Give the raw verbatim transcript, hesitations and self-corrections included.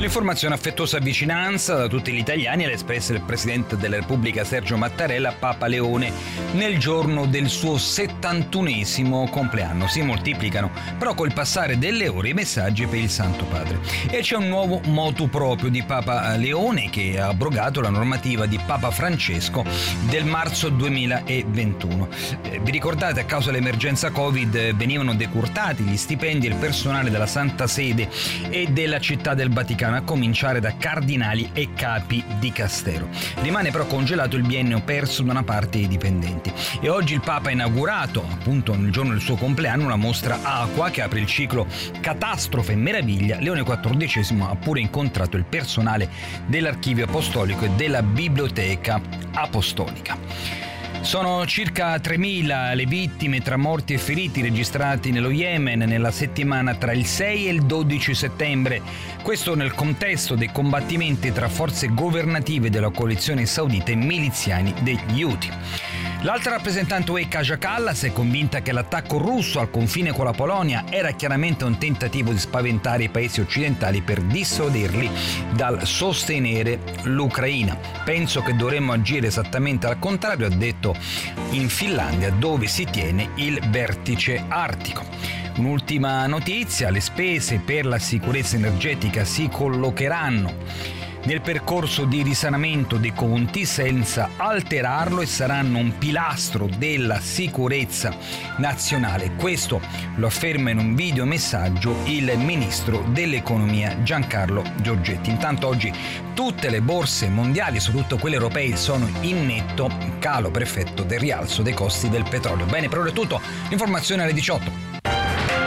L'informazione affettuosa vicinanza da tutti gli italiani l'ha espressa il Presidente della Repubblica Sergio Mattarella a Papa Leone nel giorno del suo settantunesimo compleanno. Si moltiplicano però col passare delle ore i messaggi per il Santo Padre. E c'è un nuovo motu proprio di Papa Leone che ha abrogato la normativa di Papa Francesco del marzo duemilaventuno. Eh, vi ricordate, a causa dell'emergenza Covid venivano decurtati gli stipendi del personale della Santa Sede e della Città del Vaticano, a cominciare da cardinali e capi di Castero. Rimane però congelato il biennio perso da una parte dei dipendenti. E oggi il Papa ha inaugurato, appunto nel giorno del suo compleanno, una mostra acqua che apre il ciclo Catastrofe e Meraviglia. Leone quattordicesimo ha pure incontrato il personale dell'Archivio Apostolico e della Biblioteca Apostolica. Sono circa tremila le vittime tra morti e feriti registrati nello Yemen nella settimana tra il sei e il dodici settembre. Questo nel contesto dei combattimenti tra forze governative della coalizione saudita e miliziani degli Houthi. L'altra rappresentante U E, Kaja Kallas, è convinta che l'attacco russo al confine con la Polonia era chiaramente un tentativo di spaventare i paesi occidentali per dissuaderli dal sostenere l'Ucraina. Penso che dovremmo agire esattamente al contrario, ha detto in Finlandia, dove si tiene il vertice artico. Un'ultima notizia: le spese per la sicurezza energetica si collocheranno nel percorso di risanamento dei conti senza alterarlo e saranno un pilastro della sicurezza nazionale. Questo lo afferma in un videomessaggio il ministro dell'economia Giancarlo Giorgetti. Intanto oggi tutte le borse mondiali, soprattutto quelle europee, sono in netto calo per effetto del rialzo dei costi del petrolio. Bene, per ora è tutto. Informazione alle diciotto.